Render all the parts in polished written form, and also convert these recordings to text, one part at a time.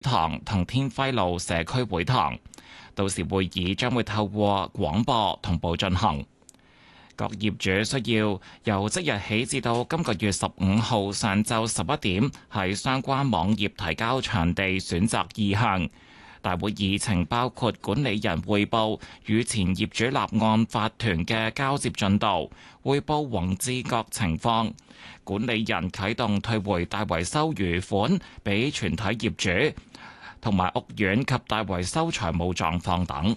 堂同天輝路社區會堂。到時會議將會透過廣播同步進行。各業主需要由即日起至到今個月15號上晝11點，喺相關網頁提交場地選擇意向。大會議程包括管理人匯報與前業主立案法團嘅交接進度，匯報宏志閣情況，管理人啟動退回大維修餘款俾全體業主，同埋屋苑及大維修財務狀況等。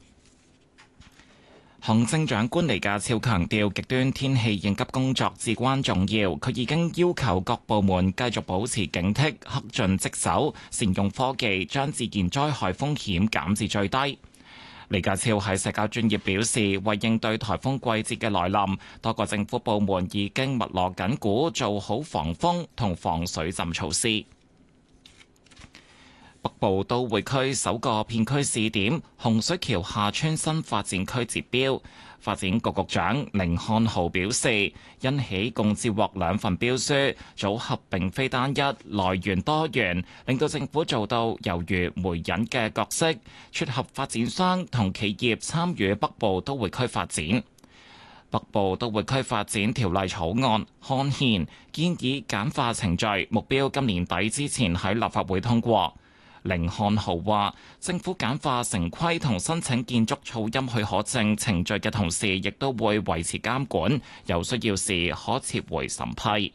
行政長官李家超強調，極端天氣應急工作至關重要。佢已經要求各部門繼續保持警惕，恪盡職守，善用科技，將自然災害風險減至最低。李家超喺社交專頁表示，為應對颱風季節嘅來臨，多個政府部門已經密鑼緊鼓做好防風同防水浸措施。北部都會區首個片區試點洪水橋廈村新發展區截標，發展局局長甯漢豪表示，因喜共接獲2份標書，組合並非單一，來源多元，令到政府做到猶如媒人嘅角色，撮合發展商同企業參與北部都會區發展。北部都會區發展條例草案刊憲，建議簡化程序，目標今年底之前喺立法會通過。甯漢豪話：政府簡化城規同申請建築噪音許可證程序嘅同時，亦都會維持監管，有需要時可撤回審批。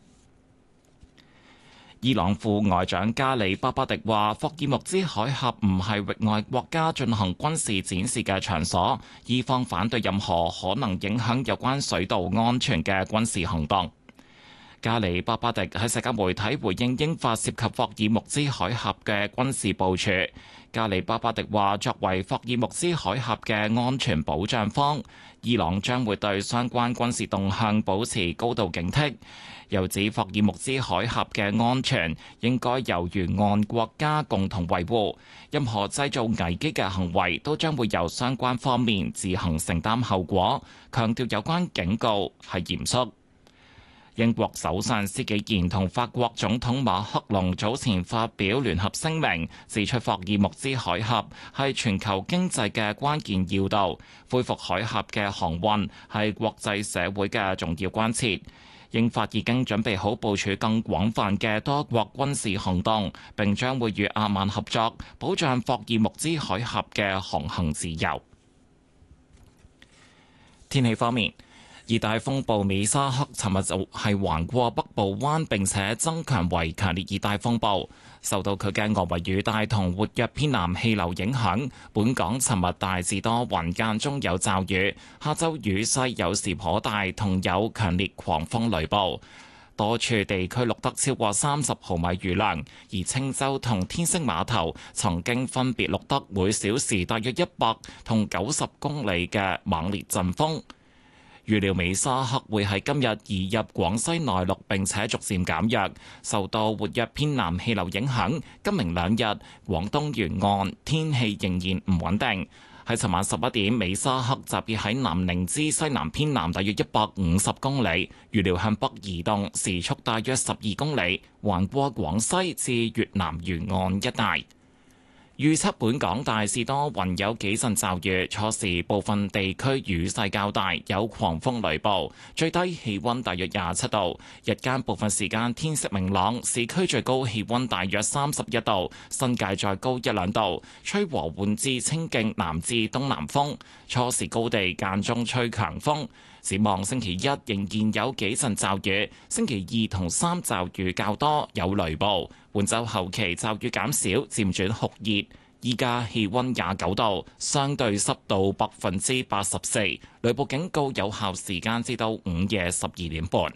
伊朗副外長加里巴巴迪話：霍爾木茲海峽唔係域外國家進行軍事展示嘅場所，伊方反對任何可能影響有關水道安全嘅軍事行動。加里巴巴迪喺社交媒體回應英法涉及霍爾木茲海峽嘅軍事部署。加里巴巴迪話：作為霍爾木茲海峽嘅安全保障方，伊朗將會對相關軍事動向保持高度警惕。又指霍爾木茲海峽嘅安全應該由沿岸國家共同維護，任何製造危機嘅行為都將會由相關方面自行承擔後果，強調有關警告係嚴肅。英國首相施紀賢同法國總統馬克龍早前發表聯合聲明，指出霍爾木茲海峽係全球經濟嘅關鍵要道，恢復海峽嘅航運係國際社會嘅重要關切。英法已經準備好部署更廣泛嘅多國軍事行動，並將會與阿曼合作，保障霍爾木茲海峽嘅航行自由。天氣方面，熱帶風暴美沙克尋日就係橫過北部灣，並且增強為強烈熱帶風暴。受到佢嘅外圍雨帶同活躍偏南氣流影響，本港尋日大致多雲，間中有驟雨。下晝雨勢有時頗大，同有強烈狂風雷暴。多處地區錄得超過30毫米雨量，而青洲同天星碼頭曾經分別錄得每小時大約100同90公里嘅猛烈陣風。預料美沙克會喺今日移入廣西內陸，並且逐漸減弱。受到活躍偏南氣流影響，今明2日廣東沿岸天氣仍然唔穩定。喺尋晚11點，美沙克集結喺南寧之西南偏南大約150公里，預料向北移動，時速大約12公里，橫過廣西至越南沿岸一帶。預測本港大致多雲，有幾陣驟雨，初時部分地區雨勢較大，有狂風雷暴，最低氣溫大約27度，日間部分時間天色明朗，市區最高氣溫大約31度，新界再高1-2度，吹和緩至清勁南至東南風，初時高地間中吹強風。展望星期一仍然有幾陣驟雨，星期2同3驟雨較多，有雷暴。本週後期驟雨減少，漸轉酷熱。依家氣溫29度，相對濕度84%，雷暴警告有效時間至到午夜12點半。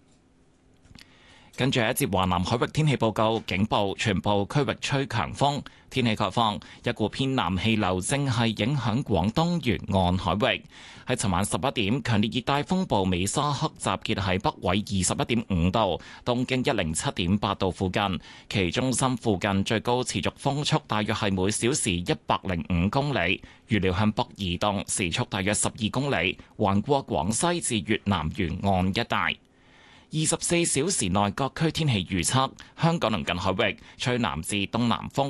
跟住一節華南海域天氣報告，警報全部區域吹強風。天氣概況，一股偏南氣流正係影響廣東沿岸海域。喺尋晚11點，強烈熱帶風暴美沙克集結喺北緯21.5度、東經107.8度附近，其中心附近最高持續風速大約係每小時105公里，預料向北移動，時速大約12公里，橫過廣西至越南沿岸一帶。 24小時內各區天氣預測：香港鄰近海域吹南至東南風